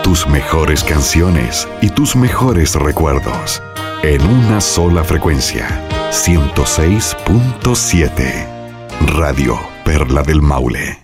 tus mejores canciones y tus mejores recuerdos en una sola frecuencia. 106.7 Radio Perla del Maule.